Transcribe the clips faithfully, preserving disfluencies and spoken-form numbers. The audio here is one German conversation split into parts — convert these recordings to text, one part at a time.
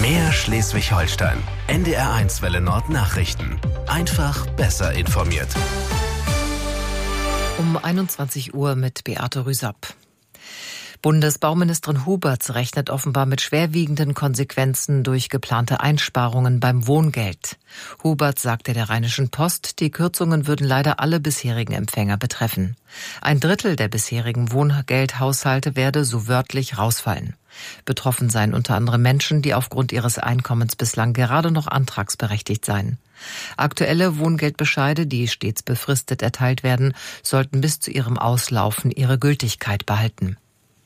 Mehr Schleswig-Holstein. N D R eins Welle Nord Nachrichten. Einfach besser informiert. Um einundzwanzig Uhr mit Beate Rüsapp. Bundesbauministerin Huberts rechnet offenbar mit schwerwiegenden Konsequenzen durch geplante Einsparungen beim Wohngeld. Huberts sagte der Rheinischen Post, die Kürzungen würden leider alle bisherigen Empfänger betreffen. Ein Drittel der bisherigen Wohngeldhaushalte werde so wörtlich rausfallen. Betroffen seien unter anderem Menschen, die aufgrund ihres Einkommens bislang gerade noch antragsberechtigt seien. Aktuelle Wohngeldbescheide, die stets befristet erteilt werden, sollten bis zu ihrem Auslaufen ihre Gültigkeit behalten.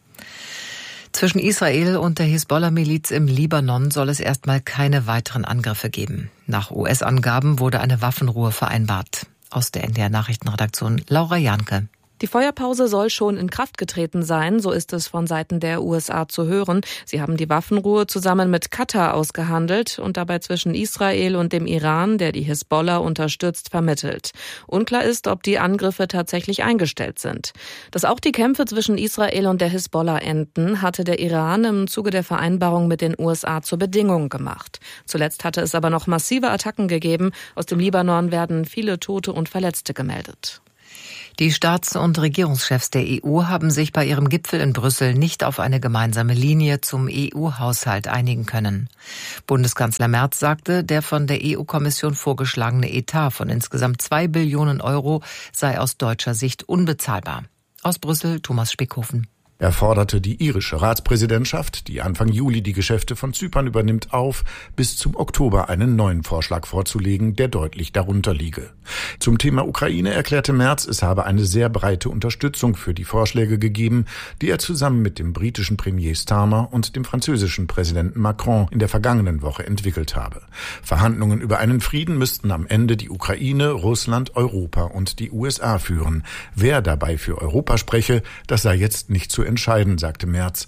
Zwischen Israel und der Hisbollah-Miliz im Libanon soll es erstmal keine weiteren Angriffe geben. Nach U S-Angaben wurde eine Waffenruhe vereinbart. Aus der N D R-Nachrichtenredaktion Laura Janke. Die Feuerpause soll schon in Kraft getreten sein, so ist es von Seiten der U S A zu hören. Sie haben die Waffenruhe zusammen mit Katar ausgehandelt und dabei zwischen Israel und dem Iran, der die Hisbollah unterstützt, vermittelt. Unklar ist, ob die Angriffe tatsächlich eingestellt sind. Dass auch die Kämpfe zwischen Israel und der Hisbollah enden, hatte der Iran im Zuge der Vereinbarung mit den U S A zur Bedingung gemacht. Zuletzt hatte es aber noch massive Attacken gegeben. Aus dem Libanon werden viele Tote und Verletzte gemeldet. Die Staats- und Regierungschefs der E U haben sich bei ihrem Gipfel in Brüssel nicht auf eine gemeinsame Linie zum E U-Haushalt einigen können. Bundeskanzler Merz sagte, der von der E U-Kommission vorgeschlagene Etat von insgesamt zwei Billionen Euro sei aus deutscher Sicht unbezahlbar. Aus Brüssel Thomas Spickhofen. Er forderte die irische Ratspräsidentschaft, die Anfang Juli die Geschäfte von Zypern übernimmt, auf, bis zum Oktober einen neuen Vorschlag vorzulegen, der deutlich darunter liege. Zum Thema Ukraine erklärte Merz, es habe eine sehr breite Unterstützung für die Vorschläge gegeben, die er zusammen mit dem britischen Premier Starmer und dem französischen Präsidenten Macron in der vergangenen Woche entwickelt habe. Verhandlungen über einen Frieden müssten am Ende die Ukraine, Russland, Europa und die U S A führen. Wer dabei für Europa spreche, das sei jetzt nicht zu entscheiden, sagte Merz.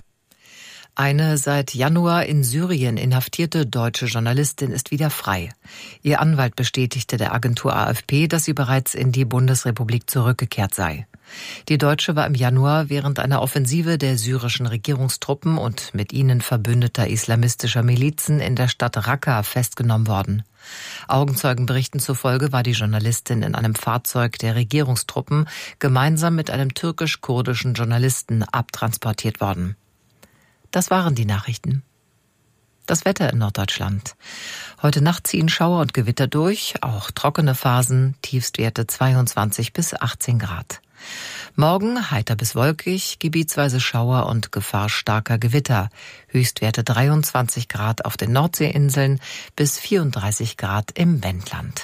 Eine seit Januar in Syrien inhaftierte deutsche Journalistin ist wieder frei. Ihr Anwalt bestätigte der Agentur A F P, dass sie bereits in die Bundesrepublik zurückgekehrt sei. Die Deutsche war im Januar während einer Offensive der syrischen Regierungstruppen und mit ihnen verbündeter islamistischer Milizen in der Stadt Raqqa festgenommen worden. Augenzeugenberichten zufolge war die Journalistin in einem Fahrzeug der Regierungstruppen gemeinsam mit einem türkisch-kurdischen Journalisten abtransportiert worden. Das waren die Nachrichten. Das Wetter in Norddeutschland. Heute Nacht ziehen Schauer und Gewitter durch, auch trockene Phasen, Tiefstwerte zweiundzwanzig bis achtzehn Grad. Morgen heiter bis wolkig, gebietsweise Schauer und Gefahr starker Gewitter. Höchstwerte dreiundzwanzig Grad auf den Nordseeinseln bis vierunddreißig Grad im Wendland.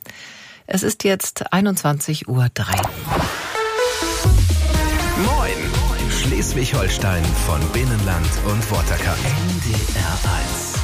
Es ist jetzt einundzwanzig Uhr drei. Moin! Schleswig-Holstein von Binnenland und Waterkant. N D R eins.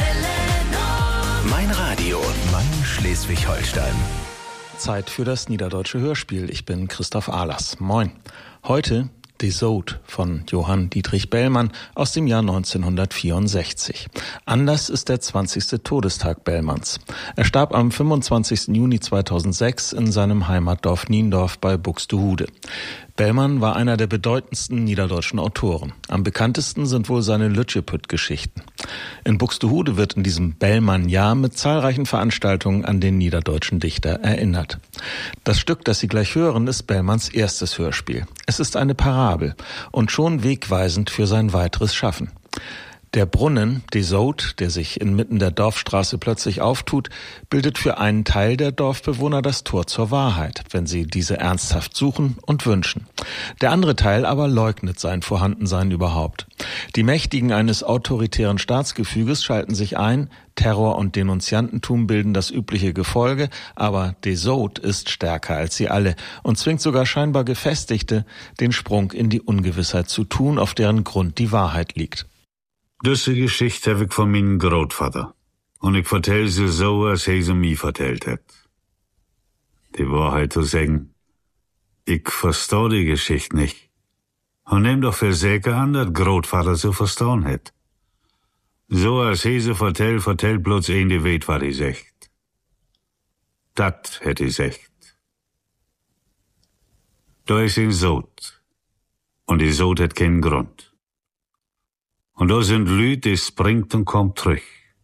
Mein Radio, mein Schleswig-Holstein. Zeit für das Niederdeutsche Hörspiel. Ich bin Christoph Ahlers. Moin. Heute Desout von Johann Dietrich Bellmann aus dem Jahr neunzehnhundertvierundsechzig. Anlass ist der zwanzigste Todestag Bellmanns. Er starb am fünfundzwanzigsten Juni zweitausendsechs in seinem Heimatdorf Niendorf bei Buxtehude. Bellmann war einer der bedeutendsten niederdeutschen Autoren. Am bekanntesten sind wohl seine Lütschepütt-Geschichten. In Buxtehude wird in diesem Bellmann-Jahr mit zahlreichen Veranstaltungen an den niederdeutschen Dichter erinnert. Das Stück, das Sie gleich hören, ist Bellmanns erstes Hörspiel. Es ist eine Parabel und schon wegweisend für sein weiteres Schaffen. Der Brunnen, Desout, der sich inmitten der Dorfstraße plötzlich auftut, bildet für einen Teil der Dorfbewohner das Tor zur Wahrheit, wenn sie diese ernsthaft suchen und wünschen. Der andere Teil aber leugnet sein Vorhandensein überhaupt. Die Mächtigen eines autoritären Staatsgefüges schalten sich ein, Terror und Denunziantentum bilden das übliche Gefolge, aber Desout ist stärker als sie alle und zwingt sogar scheinbar Gefestigte, den Sprung in die Ungewissheit zu tun, auf deren Grund die Wahrheit liegt. Diese Geschichte heb ik van mijn grootvader. Und ich vertel sie so, als hij sie mir vertellt hat. Die Wahrheit zu sagen, ich versteh die Geschichte nicht. Und nehm doch für sicher an, dass Grootvater sie verstanden hat. So als hij sie vertellt, vertellt bloß een, die weet, was hij zegt. Dat het hij zegt. Da ist ein Sod. Und die Sod hat keinen Grund. Und da sind Lüd, die springt und kommt zurück.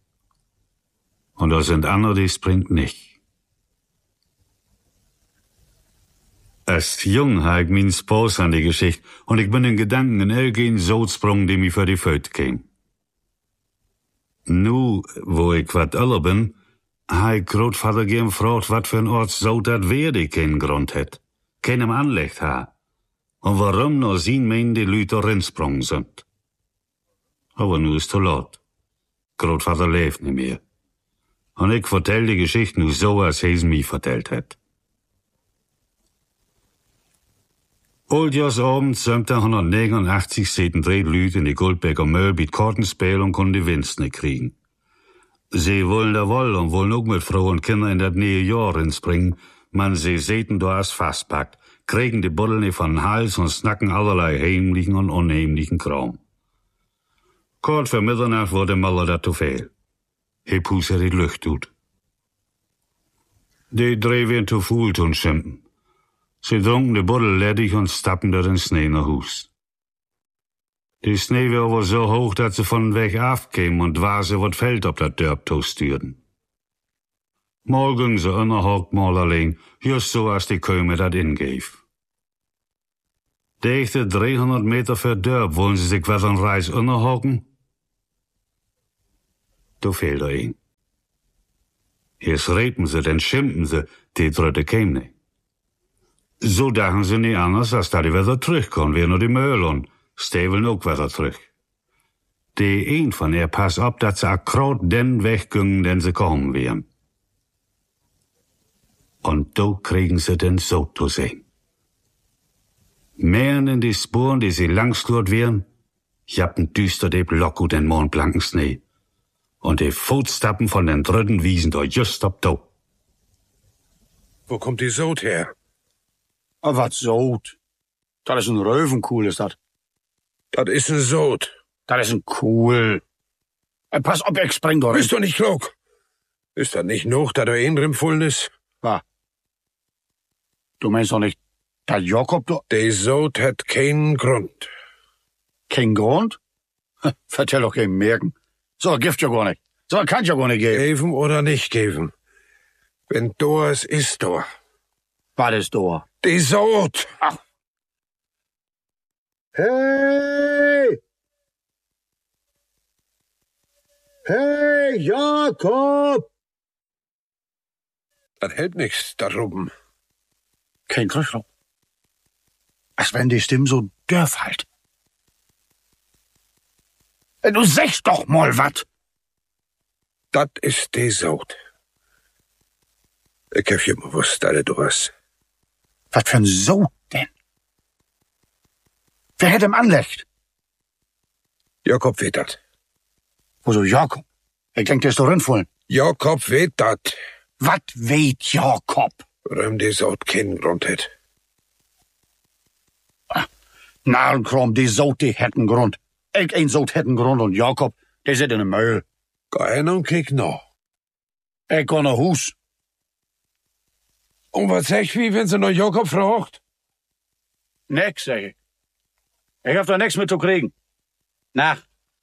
Und da sind andere, die springt nicht. Als jung habe ich min Spaß an die Geschichte und ich bin in Gedanken in elken Sodsprung, die mir für die Föt käm. Nu, wo ich wat älter bin, habe ich Großvater gern gefragt, wat für ein Ort so dat wer die keinen Grund hat, keinem Anlecht ha. Und warum nur sien men die Leute rinsprung sind. Aber nu ist zu laut. Großvater lebt nicht mehr. Und ich vertell die Geschichte nu so, als er sie mir vertellt hat. Oldjahrsabend neunzehnhundertneunundachtzig zitten drei Leute in die Goldbecker Möll mit Kartenspiel und konnten die Winst nicht kriegen. Sie wollen da wohl und wollen auch mit Frau und Kinder in das neue Jahr inspringen, man sie sehen da als fastpackt, kriegen die Buddel nicht von den Hals und snacken allerlei heimlichen und unheimlichen Kram. Kort vor Mitternacht wurde Möller dat zu viel. He puste die Lucht tut. Die drei werden zu viel tun schimpfen. Sie trunken de Buddel ledig und stappen door den Schnee nach Hus. Die Schnee war aber so hoch, dass sie von Weg afkämen und war sie wat Feld op dat Dörp toastürden. Morgen sie innerhockt mal allein, just so als die Köme dat ingeef. Dichte dreihonderd Meter für Dörp wollen sie sich wat an Reis innerhocken? Da fehlt er ein. Jetzt reden sie, dann schimpfen sie, die dritte käm nicht. So dachten sie nicht anders, als dat die wieder terugkommen, weer naar die Möhl und Steven ook wieder terug. Die een van er pass op dat ze akkurat den weggingen, den sie kommen wären. Und da kriegen sie den so zu sehen. Mehren in die Spuren, die sie langslurt wären, jappen düster de Block und den mondblanken Schnee. Und die Fußstappen von den dritten wiesen da just ob da. Wo kommt die Sod her? Ah, wat Sod? Dat is een Reuvenkoel, is dat. Dat is een Sod. Dat is een Koel. En pas op, ik spring door. Bist du nicht klug? Ist dat nicht noch, dat er inrem vollen is? Wa? Du meinst doch nicht, dat Jakob da... Die Sod hat keinen Grund. Kein Grund? Vertell doch kein Merken. So gift ja gar nicht. So kann ja gar nicht geben. Geben oder nicht geben. Wenn da es ist da. Was ist da? Die Sod. Ach. Hey! Hey, Jakob! Das hält nix, da drüben. Kein Krüchel. Als wenn die Stimme so dörf halt. Du sagst doch mal wat. Dat ist die Sod. Ich hab immer gewusst, dass du hast. Was für ein Sod denn? Wer hätt ihm Anlecht? Jakob weet dat. Woso Jakob? Ich denk, der ist doch rinvollen. Jakob weet dat. Wat weet Jakob? Warum die Sod keinen Grund hat. Ah, Narrenkram, die Sod, die hätten Grund. Ich ein Sod hätten Grund und Jakob, der sit in de Müll. Ga hin und kick noch. Ich geh nach Hus. Und was sagst du, wenn sie noch Jakob fragt? Nix, sag ich. Ich hab da nix mit zu kriegen. Nach.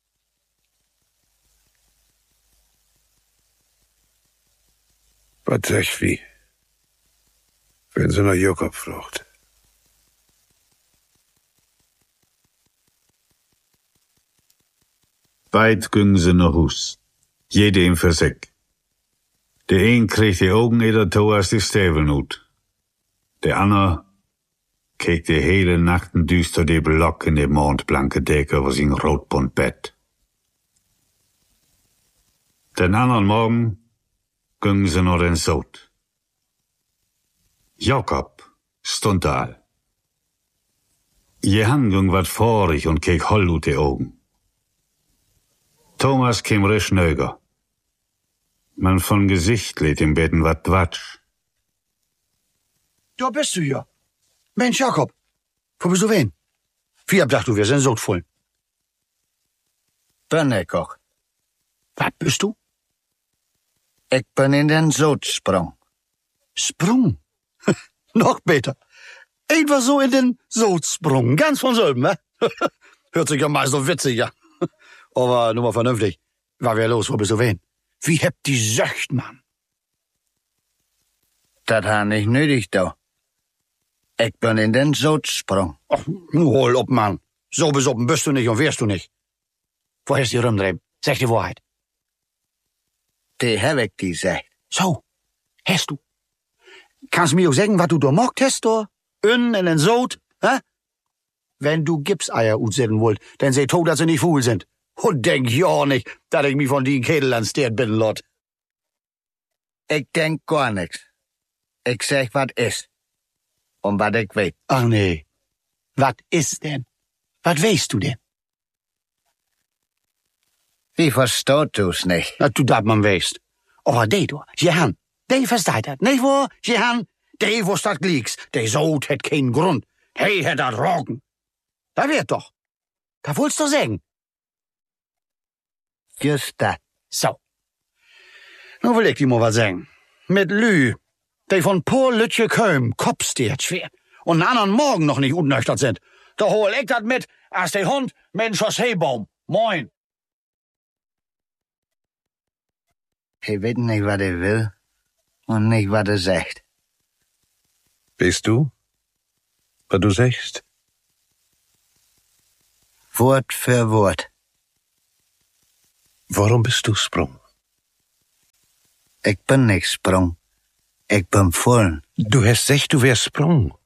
Was sagst du, wenn sie noch Jakob fragt? Beid gingen sie nach Hus. Jedem für sich. Der een kreeg die Augen eder toe als die Steven ut. Der ander keek die hele Nachten düster die Block in de mondblanke Decke über sein rotbunt Bett. Den anderen Morgen gingen sie nach den Sod. Jakob stund da. Johann ging wat vorig und keek holl ut die Augen. Thomas käm recht nöger. Man von Gesicht lädt im Betten wat Quatsch. Da bist du ja. Mensch, Jakob. Wo bist du wen? Vier dacht du, wir sind so voll. Bin ich auch. Was bist du? Ich bin in den Sodsprung. Sprung? Noch besser. Ich war so in den Sodsprung. Ganz von selben, ne? Hört sich ja mal so witzig, ja. Aber nur mal vernünftig. War wer los, wo bist du wen? Wie hebt die Söcht, Mann? Dat ha nicht nötig, da. Ich bin in den Sotsprung. Ach, nu hol op, Mann. So besoppen bist du nicht und wärst du nicht. Wo hast du die rumdreht? Sag die Wahrheit. Die hab ich die gesagt. So, hast du. Kannst mir auch sagen, was du da mockt hast, da? Innen in den Sod, hä? Wenn du Gipseier utsetzen wollt, dann seh to, dass sie nicht fuhl sind. Und denk ja nicht, dass ich mich von die Kädel ans Stert bin, Lot. Ich denk gar nix. Ich sag, wat is. Und wat ich weet. Ach nee. Was ist denn? Was weißt du denn? Wie verstaut du's nicht? Na, du dat man weißt. Aber die, du, Jehan, die versteht dat. Nicht wo, Jehan? Die, wo's dat glieks. Die Sod hat keinen Grund. Hey, hat dat Rogen. Da wird doch. Da wollt's du sagen. Just dat. So. Nu will ich dir mal was sagen. Mit Lü, die von Paul Lütje Köm, kopfsteht schwer. Und einen anderen Morgen noch nicht unnüchtert sind. Da hol ich dat mit, als der Hund mit dem Chausseebaum. Moin. Ich weet nicht, wat er will. Und nicht, wat er sagt. Weißt du, was du sagst? Wort für Wort. Warum bist du Sprung? Ich bin nicht Sprung. Ich bin Vollen. Du hast gesagt, du wärst Sprung.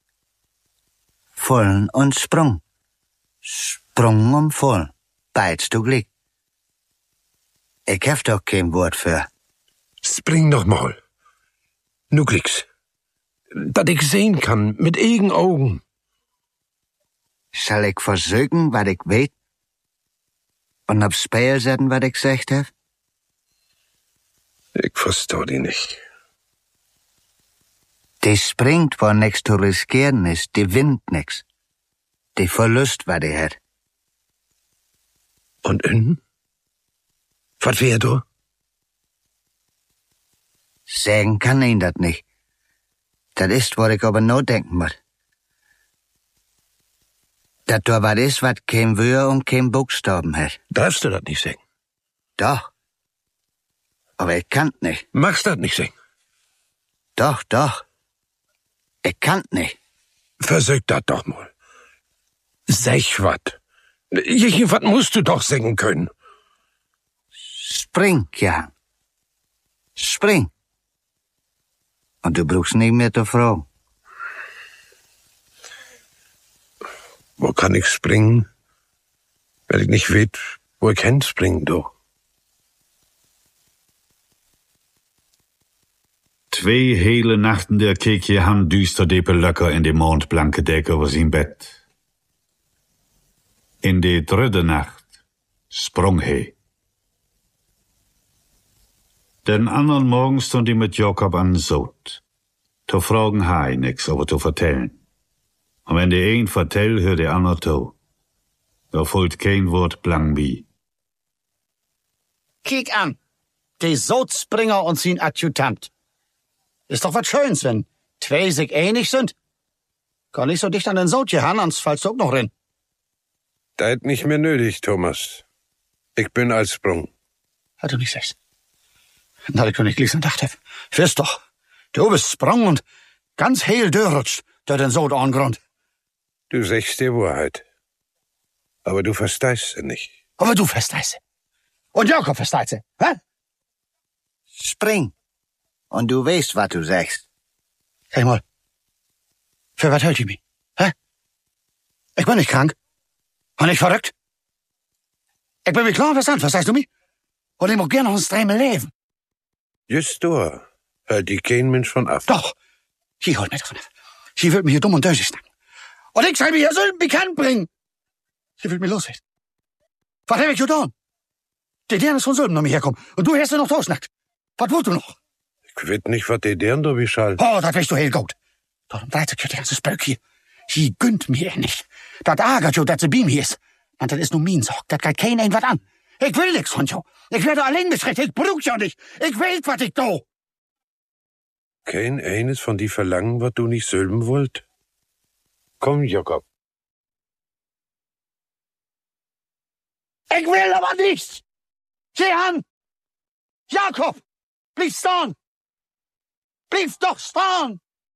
Vollen und Sprung. Sprung und Vollen. Beids du Glück. Ich hab doch kein Wort für. Spring noch mal. Nu Glicks. Dat ich sehen kann, mit eigen Augen. Soll ich versuchen, wat ich weet? Und aufs Spiel setzen, wat ich gesagt hab? Ich versteh die nicht. Die springt, wo nix zu riskieren ist, die winnt nix. Die Verlust, wat die hat. Und innen? Was wär du? Sagen kann ihn dat nicht. Dat ist, wo ich aber no denken muss. Dat da wat is, wat kein Wör und kein Buchstaben hat. Darfst du das nicht sagen? Doch. Aber ich kann nicht. Magst das nicht sagen? Doch, doch. Ich kann nicht. Versuch das doch mal. Sag wat. Irgendwas musst du doch sagen können. Spring, ja. Spring. Und du brauchst nicht mehr zu fragen. Wo kann ich springen? Weil ich nicht weet, wo ich hin springen, du. Twee hele nachten der keek Jehan düster depe lekker in de mondblanke dek over zijn bed. In de derde nacht sprong hij. Den anderen Morgen stond hij met Jakob an Sod. To fragen hij nix over te vertellen. Und wenn der een vertell, hört der ander to. Da folgt kein Wort blang wie. Kiek an. Die Sodspringer und sein Adjutant. Ist doch was Schönes, wenn zwei sich ähnlich sind. Kann nicht so dicht an den Sod gehan, ans fallst du auch noch rein. Das ist nicht mehr nötig, Thomas. Ich bin als Sprung. Hat du nicht sagst. Na, ich kann nicht gleich gedacht hab. Weißt doch, du bist Sprung und ganz heil dörrutscht, der den Sod angrund. Du sagst die Wahrheit. Aber du verstehst sie nicht. Aber du verstehst sie. Und Jakob versteht sie, hä? Spring. Und du weißt, was du sagst. Sag mal, für was hält ihr mich, hä? Ich bin nicht krank. Und nicht verrückt. Ich bin mir klar verstanden, verstehst du mich? Und ich mag gerne noch ein Strämel leben. Just da hält die kein Mensch von ab. Doch, sie holt mich davon ab. Sie wird mich hier dumm und dösig snacken. Und ich soll mich hier Sülden bekannt bringen. Sie will mich loswerden. Was hab ich getan? Die Dern ist von Sülden noch mich herkommen. Und du hast sie noch drausnackt. Was wollt du noch? Ich weet nicht, was die Dern da wie schall. Oh, das weißt du heel gut. Darum dreht sich die ganze Spöck hier. Sie gönnt mir nicht. Das ärgert jo, dass sie bei mir ist. Und das ist nur mein Sorg. Das geht kein ein was an. Ich will nix von jo. Ich werde allein beschreckt. Ich brauch ja nicht. Ich will, was ich do. Kein eines von die verlangen, was du nicht sülben wollt? Komm, Jakob. Ich will aber nichts. Sieh an. Jakob! Blieb staan! Blieb doch staan!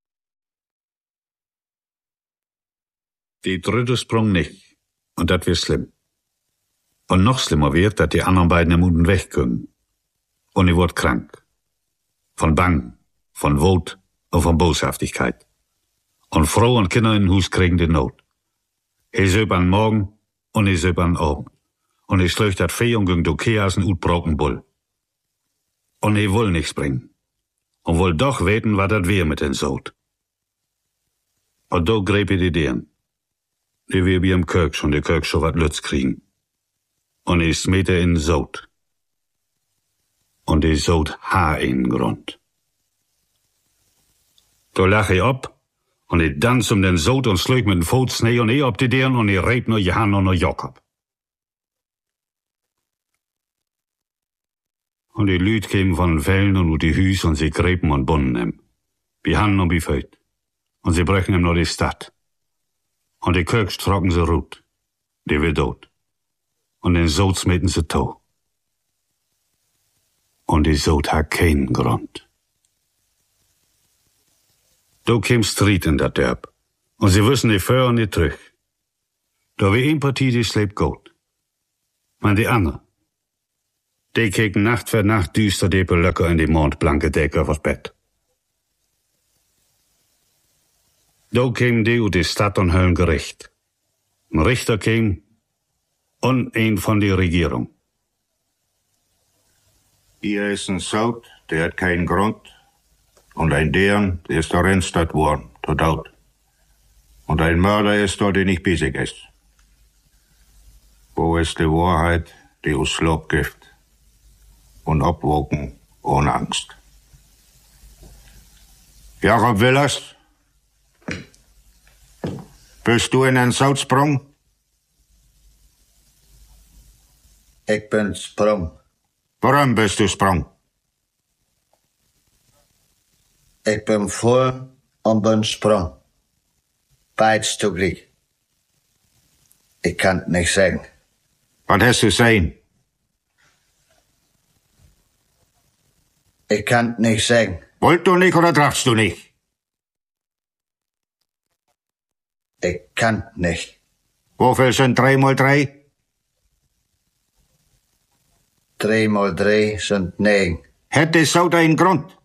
Die dritte sprung nicht. Und das wird schlimm. Und noch schlimmer wird, dass die anderen beiden im Unten wegkommen. Und ich wurde krank. Von Bang, von Wut und von Boshaftigkeit. Und Frau und Kinder in Hus kriegen die Not. Ich söp an Morgen und ich söp an Abend. Und ich schlöch dat Vieh und ging do Keas en utbroken Bull. Und ich will nichts bringen. Und will doch weten, wat dat wir mit den Sod. Und do grep ich die Deren. Die wir wie im Kirk schon, die Kirk schon wat Lütz kriegen. Und ich smete in Sod. Und die Sod ha in Grund. Do lach ich op, und ich dans um den Sod und slög mit den Foot Schnee und ich op die Deren und ich rep nur Johann und nur Jakob. Und die Lüd kämen von den Fällen und nur die Hüs und sie grepen und bunnen ihm. Wie Hand und wie Föt. Und sie brechen ihm nur die Stadt. Und die Kirks trocken sie Rut. Die will tot. Und den Sod smeten sie to. Und die Sod hat keinen Grund. Do käm Stried in dat Dörp. Und sie wissen die Föhr und die Trüch. Da wie ein Partie, die schlägt gut. Man die andere. Die keken Nacht für Nacht düster die Löcker in die mondblanke Decke übers Bett. Do kämen die ut die Stadt und höllen Gericht. Ein Richter käm und ein von die Regierung. Hier ist ein Sod, der hat keinen Grund. Und ein Deren, der ist da Rennstadt worden, tot out. Und ein Mörder ist da, der nicht bissig ist. Wo ist die Wahrheit, die aus Slob gibt? Und abwogen ohne Angst. Jakob Willers, bist du in den Sod sprung? Ich bin sprung. Warum bist du sprung? Ich bin voll und bin sprung. Beides zugleich. Ich kann nicht sagen. Was hast du sehen? Ich kann nicht sagen. Wollt du nicht oder darfst du nicht? Ich kann nicht. Wofür sind drei mal drei? Drei mal drei sind neun. Hätte die Sod einen Grund?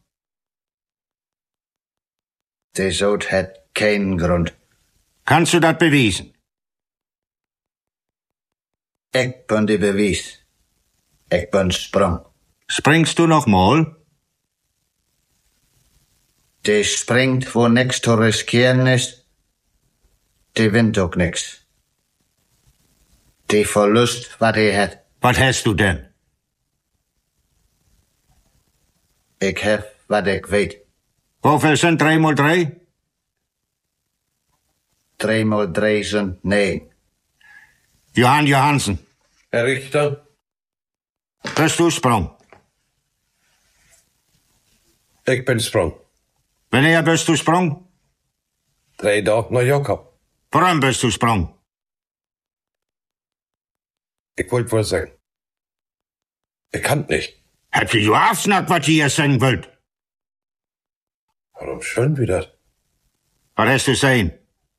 Die Sod hat keinen Grund. Kannst du das beweisen? Ich bin die Beweis. Ich bin sprung. Springst du noch mal? Die springt, wo nix zu riskieren ist. Die wint auch nix. Die Verlust, was die hat. Was hast du denn? Ich hab, was ich weet. Wofür sind drei mal drei? Drei mal drei sind neun. Johann Johansen. Herr Richter? Bist du sprung? Ich bin sprung. Wanneer bist du sprung? Drei Tage nach Jakob. Warum bist du sprung? Ich wollte wohl sagen. Ich kann nicht. Habt ihr überhaupt nicht, was ihr hier sagen wollt? Warum schon wieder? Was hast du sehen?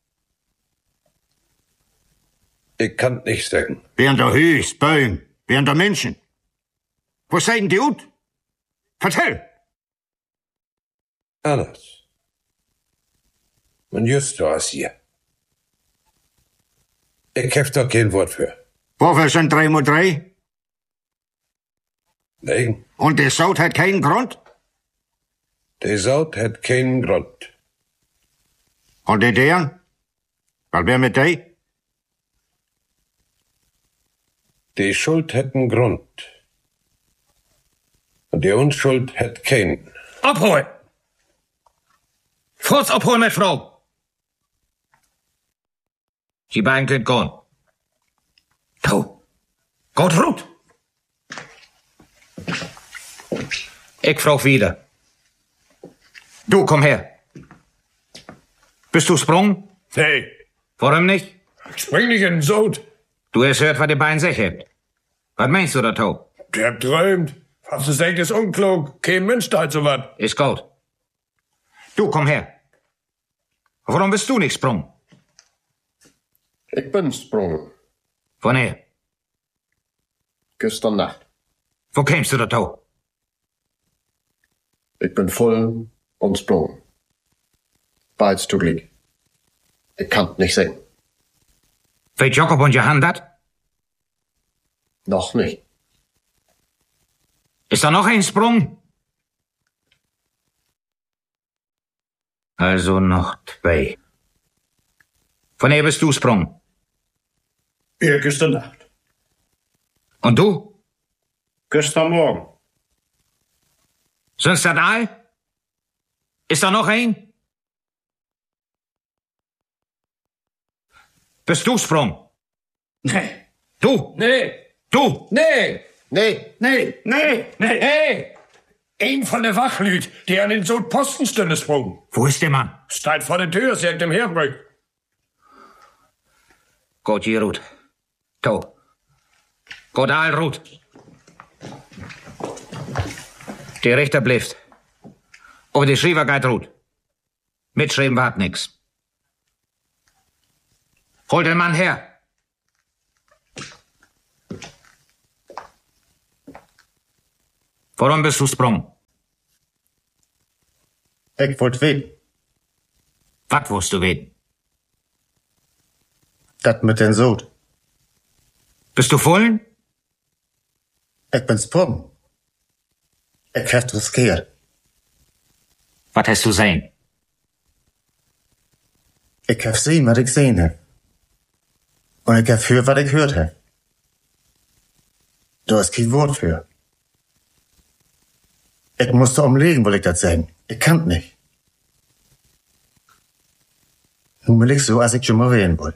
Ich kann nicht sagen. Während der Hüs, Böhm, während der Menschen. Wo seid die ut? Vertell! Anders. Man just da ist hier. Ich hab da kein Wort für. Wofür sind drei mal drei? Nein. Und der Sod hat keinen Grund? Der Sod hat keinen Grund. Und die deren? Was wär mit die? Die Schuld hat einen Grund. Und die Unschuld hat keinen. Abholen! Kurz abholen, meine Frau! Die beiden könnt gehen. Du, geht rut! Ich frag wieder. Du, komm her. Bist du sprung? Nee. Warum nicht? Ich spring nicht in den Sod. Du hast gehört, was die beiden sagen. Was meinst du da, Tau? Der träumt Hast du gesagt, ist unklug. Kein Mensch da so was. Ist gut. Du, komm her. Warum bist du nicht sprung? Ich bin sprungen. Woher? Gestern Nacht. Wo kämst du da? Ich bin voll und sprungen. Beides zugleich. Ich kann nicht sehen. Weet Jakob und Johann dat? Noch nicht. Ist da noch ein Sprung? Also noch zwei. Woher bist du sprung? Ja, gestern Nacht. Und du? Gestern Morgen. Sind's das all? Ist da noch ein? Bist du sprung? Nee. Du? Nee. Du? Nee. Nee. Nee. Nee. Nee. Hey. Ein von der Wachlüt, die an den so Postenstünde sprung. Wo ist der Mann? Steht vor der Tür, sagt dem Herbrück. Gut, hier, Ruth. To. Gut, all, Ruth. Die Richter bleibt. Aber die Schreiber geht Ruth. Mitschreiben wart nix. Hol den Mann her. Warum bist du sprung? Ich wollt weten. Was willst du weten? Das mit den Sod. Bist du vollen? Ich bin sprungen. Ich hab riskiert. Was hast du sehen? Ich hab sehen, was ich sehen hab. Und ich hab hört, was ich hört hab. Da ist kein Wort für. Ich musste umlegen, will ich das sagen. Ich kann nicht. Nun bin ich so, als ich schon mal wählen wollte.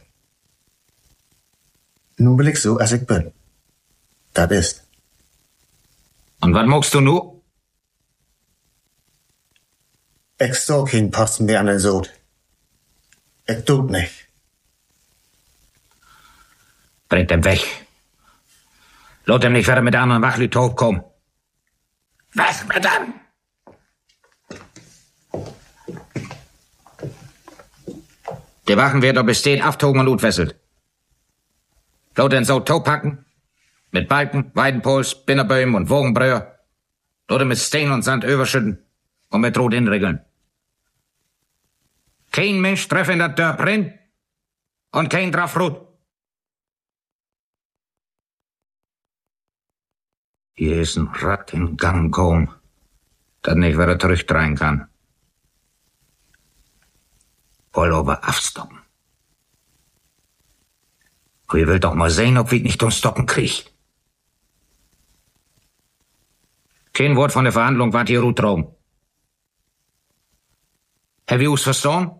Nun bin ich so, als ich bin. Das ist. Und was magst du nu? Ich so keinen Posten mehr an den Sod. Ich tut nicht. Bringt ihn weg. Lot ihm nicht weiter mit anderen Wachlüt hochkommen. Was mit dem? Die Wachen wird ob es steht, aftogen und utwesselt. Lot den so packen. Mit Balken, Weidenpols, Binnerböhm und Wogenbröhr. Lot mit Stein und Sand überschütten und mit Rot inregeln. Kein Mensch treff in dat Dörp rein und kein drauf Rot. Hier ist ein Rad in Gang gekommen, das nicht wieder zurückdrehen kann. Woll aber aufstoppen. Wir will doch mal sehen, ob wir nicht uns stoppen kriegt. Kein Wort von der Verhandlung wart hier gut drum. Have you us verstanden?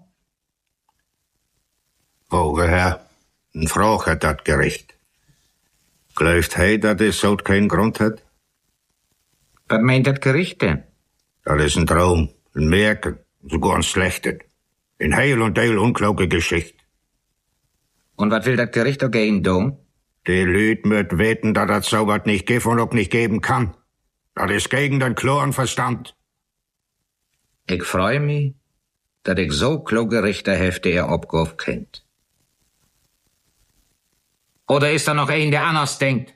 Hoge Herr, een Frage hat dat Gericht. Glaubt hij dat es so keinen Grund hat? Was meint das Gericht denn? Das ist ein Traum, ein Märchen, sogar ein Schlechtes. Ein heil und heil unkloge Geschichte. Und was will das Gericht dagegen tun? Die Lüd möt weten, dass das so was nicht gibt und auch nicht geben kann. Das ist gegen den klaren Verstand. Ich freue mich, dass ich so kluge Richter habe, die ihr Abgabe kennt. Oder ist da noch ein, der anders denkt?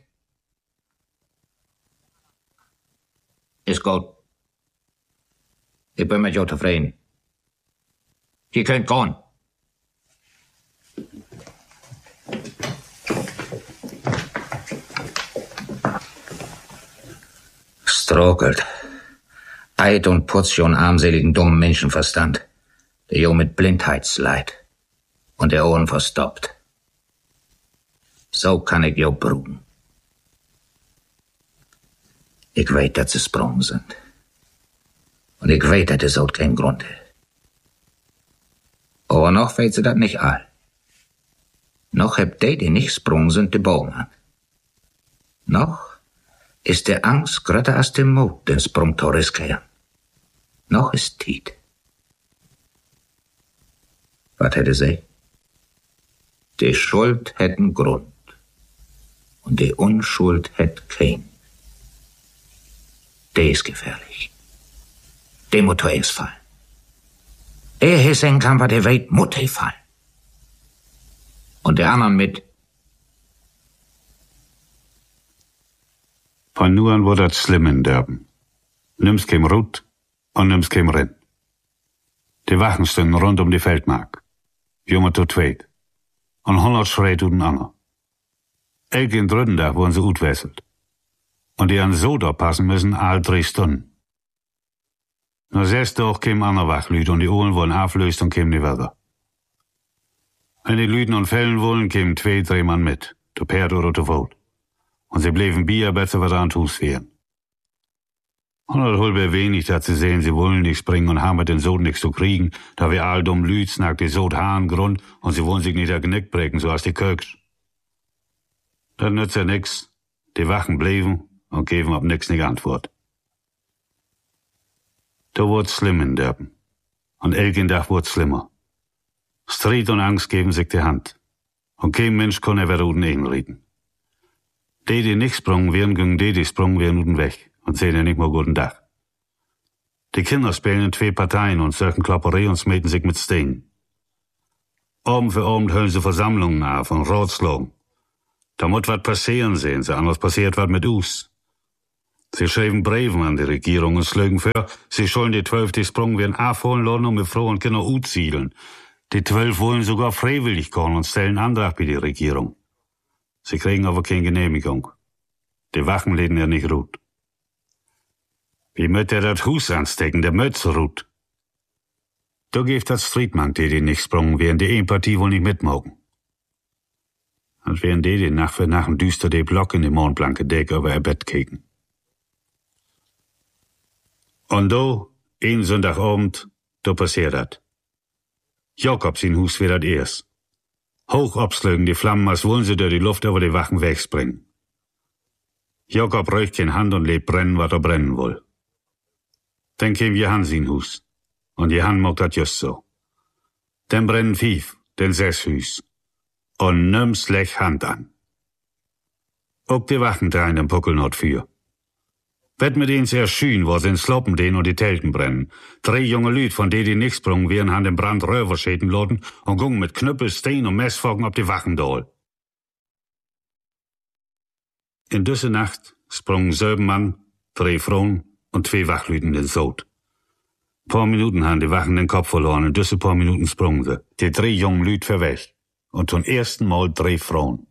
Ist gut. Ich bin mit dir zufrieden. Ihr könnt gehen. Strokelt. Eid und Portion armseligen dummen Menschenverstand, der jo mit Blindheitsleid und der Ohren verstoppt. So kann ich jo brugen. Ich weet, dass sie sprung sind. Und ich weet, dass es auch keinen Grund hat. Aber noch weet sie das nicht all. Noch hebt die, die nicht sprung sind, die Baum an. Noch ist der Angst grötter als der Mut, den Sprung zu riskieren. Noch ist Tiet. Was hätte sie? Die Schuld hätten Grund. Und die Unschuld hätt kein. Der ist gefährlich. Der Motor ist fallen. Er hissen kann, was der weit, Mutter fallen. Und der anderen mit. Von nu an wurde das schlimm in Derben. Nimm's kein Rut und nimm's kein Renn. Die Wachen stünden rund um die Feldmark. Junge zu zweit. Und hundert schreit u den Anger. Elke in dritten Tag wurden sie utwesselt. Und die an so da passen müssen all drei Stunden. Nur sechs Tag kämen andere Wachlüte und die Ohren wurden auflöst und kämen die Wälder. Wenn die Lüten und Fällen wollen, kämen zwei, drei Mann mit, zu Pferd oder zu Wot. Und sie blieben Bier besser was an Hus wären. Und das holbe wenig, dass sie sehen, sie wollen nicht springen und haben mit den Sod nichts zu kriegen, da wir all dumm Lüt snackt die Sod Haaren Grund und sie wollen sich nicht der Genick brechen, so als die Köks. Das nützt ja nix. Die Wachen blieben und geben ab nix nicht Antwort. Da wurd's schlimm in Derben. Und elken Tag wurd's schlimmer. Streit und Angst geben sich die Hand. Und kein Mensch kann er uden einreden. Die, die nicht sprungen wären, gingen die, die sprungen wären uden weg. Und sehen ja nicht mal guten Tag. Die Kinder spielen in zwei Parteien und söken Klopperei und smeten sich mit Steinen. Abend für Abend höllen sie Versammlungen auf und Ratschlagen. Da muss wat passieren, sehen sie, anders passiert wat mit us. Sie schreiben Briefen an die Regierung und schlagen vor, sie sollen die zwölf, die sprungen werden, aufholen lassen und mit Frauen und Kindern utsiedeln. Die zwölf wollen sogar freiwillig kommen und stellen Antrag bei der Regierung. Sie kriegen aber keine Genehmigung. Die Wachen lehnen ja nicht ruht. Wie möcht er das Hus anstecken, der möcht so ruht. Da gibt das Friedmann, die die nicht sprungen werden, die Empathie wohl nicht mitmogen. Und wären die, die Nacht für Nacht ein düster die Block in die mondblanke Decke über ihr Bett kicken. Und da, ein Sonntagabend, da passiert dat. Jakob sin Hus wird dat erst. Hoch abslögen die Flammen, als wollen sie durch die Luft über die Wachen wegspringen. Jakob räucht kein Hand und lebt brennen, was er brennen will. Dann käm Johann sin Hus. Und Johann mag dat just so. Dann brennen Fief, den sechs Hüs. Und nimm's lech Hand an. Auch die Wachen dreien den Puckel not für. Wett mit ihnen sehr schön, wo sie sloppen den und die Telten brennen. Drei junge Lüd, von denen die nicht sprungen, wären han den Brand Röver schäden loten und gungen mit Knüppel, Stein und Messfogen auf die Wachen dohl. In düsse Nacht sprungen sieben Mann, drei Frauen und zwei Wachlüden den Sod. Paar Minuten han die Wachen den Kopf verloren, in düsse paar Minuten sprungen sie. Die drei jungen Lüd verweg. Und zum ersten Mal drei Frauen.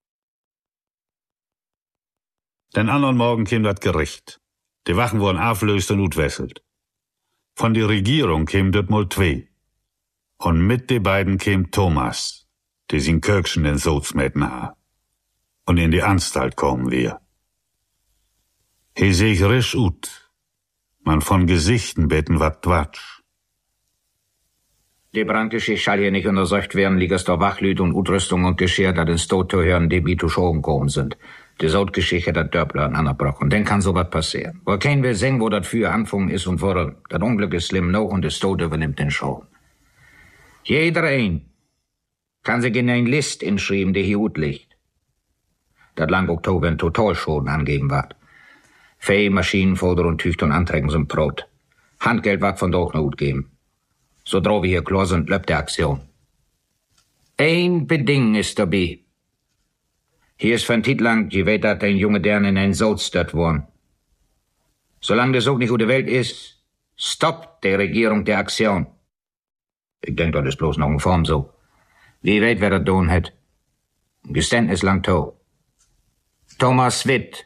Den anderen Morgen kam das Gericht. Die Wachen wurden auflöst und utwesselt. Von der Regierung kämen das mal zwei. Und mit den beiden käm Thomas, die sin Kirkchen den Sodsmäten ha. Und in die Anstalt kommen wir. He sich risch ut. Man von Gesichten beten wat Quatsch. Die Brandgeschichte schall hier nicht untersucht werden, liegt es der Wachlüt und Utrüstung und Geschirr, da den Stot zu hören, die wie zu Schoben gekommen sind. Die Sodgeschichte hat Dörpler anbrochen, dann kann sowas passieren. Wo kein will sehen, wo das für Anfang ist und warum. Das Unglück ist schlimm noch und der Stot übernimmt den Schoben. Jeder ein kann sich in ein List inschreiben, die hier gut liegt. Das lang Oktober ein Totalschaden angeben wird. Fee, Maschinen, Foder und Tüchter und Anträgen sind Brot. Handgeld wird von doch noch gut geben. So drauf wir hier klar sind, läuft die Aktion. Ein Beding ist dabei. Hier ist von Tit lang, je weet dat ein junge Dern in ein Sod stört worden. Solange der Sog nicht gute Welt ist, stoppt die Regierung der Aktion. Ich denk, das ist bloß noch in Form so. Wie weet, wer das tun hat. Geständnis lang to. Thomas Witt.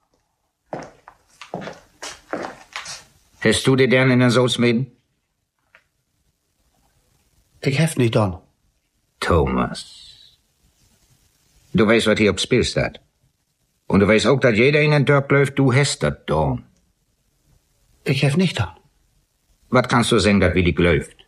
Hast du die Dern in den Sod smeden? Ich hef nicht dann. Thomas. Du weißt, was hier aufs Spiel steht. Und du weißt auch, dass jeder in den Dörp läuft, du hast das dann. Ich hef nicht dann. Was kannst du sagen, dass wie die läuft?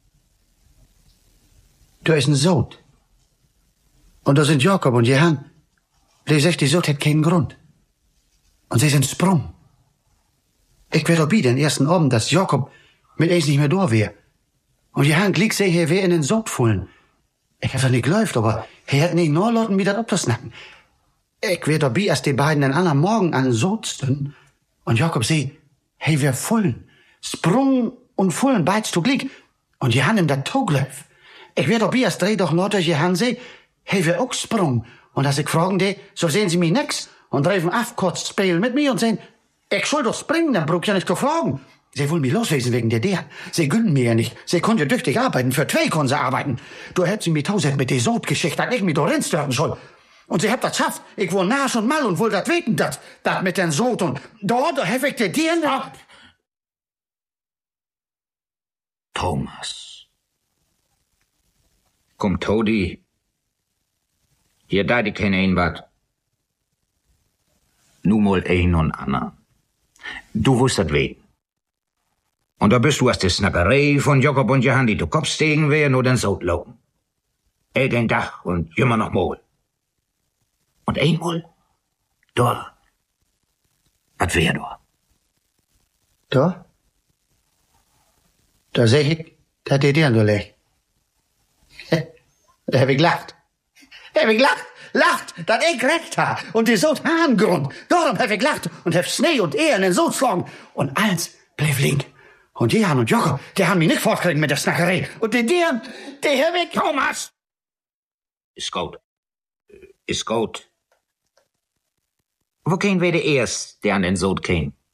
Da ist ein Sod. Und da sind Jakob und Johann. Die sagt, die Sod hat keinen Grund. Und sie sind sprung. Ich werde dabei den ersten Abend, dass Jakob mit eins nicht mehr da wäre. Und Johann Glick sei hier wer in den Sod fallen. Ich hab doch nicht geläuft, aber er hat nicht nur Leuten wieder abzusnacken. Ich werde dabei, als die beiden den anderen Morgen an den Sod stünden. Und Jakob sei, Hey, wir vollen. Sprung und vollen beidst du Glick. Und je han ihm dat Togleuf. Ich werd ob erst dreh doch Lotte je han se. Hey, wir auch sprung. Und als ich fragen de, so sehen sie mich nix. Und dreifen afkotzt spielen mit mir und sehen, ich soll doch springen, dann brauch ich ja nicht zu fragen. Sie wollen mich loswesen wegen der der. Sie gönnen mir ja nicht. Sie können ja tüchtig arbeiten. Für zwei können sie arbeiten. Du hättest sie mir tausend mit der Sod-Geschichte, dass ich mich da rinstörten soll. Und sie habt das schafft. Ich wohl nasch und mal und wohl dat weten, dat, dat mit den Sod und da, da hef ich dir dir noch. Thomas. Komm, Todi. Hier da die keine ein wat. Nu mal ein und Anna. Du wusst dat weten. Und da bist du aus der Snackerei von Jakob und Johann, die du Kopf stegen wär, nur den Sod laufen. Elgen Dach und immer noch mal. Und einmal, da. Was wär da? Da? Da seh ich, da die dir nur leg. Da hab ich gelacht. Da hab ich gelacht, lacht, dat ich recht ha. Und die Sod haben Grund. Darum hab ich gelacht und hab Schnee und Ehren in Sod schlagen. Und alles bleib link. Und Johann und Jakob, die haben mich nicht fortkriegen mit der Snackerei. Und die Dieren, die hab ich... Thomas! Ist gut. Ist gut. Wo gehen wir der erst, der an den Sod käme?